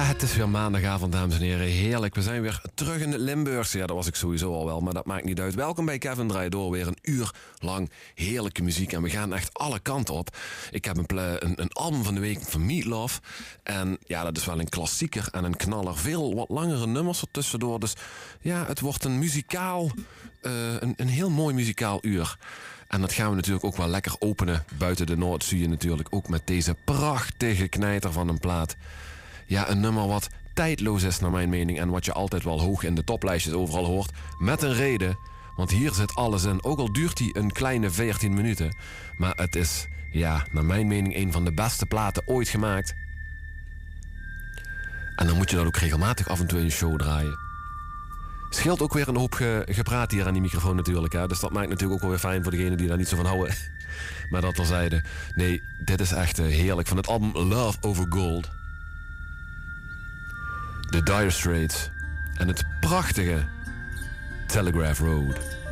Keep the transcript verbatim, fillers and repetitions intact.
het is weer maandagavond, dames en heren. Heerlijk, we zijn weer terug in het Limburgse. Ja, dat was ik sowieso al wel, maar dat maakt niet uit. Welkom bij Kevin Draait Door. Weer een uur lang heerlijke muziek. En we gaan echt alle kanten op. Ik heb een, ple- een, een album van de week van Meatloaf. En ja, dat is wel een klassieker en een knaller. Veel wat langere nummers er tussendoor. Dus ja, het wordt een muzikaal, uh, een, een heel mooi muzikaal uur. En dat gaan we natuurlijk ook wel lekker openen. Buiten de Noordzee natuurlijk ook met deze prachtige knijter van een plaat. Ja, een nummer wat tijdloos is naar mijn mening. En wat je altijd wel hoog in de toplijstjes overal hoort. Met een reden. Want hier zit alles in. Ook al duurt hij een kleine veertien minuten. Maar het is, ja, naar mijn mening een van de beste platen ooit gemaakt. En dan moet je dat ook regelmatig af en toe in je show draaien. Scheelt ook weer een hoop ge- gepraat hier aan die microfoon natuurlijk. Hè? Dus dat maakt natuurlijk ook wel weer fijn voor degenen die daar niet zo van houden. Maar dat terzijde. Nee, dit is echt uh, heerlijk. Van het album Love Over Gold. The Dire Straits. En het prachtige Telegraph Road.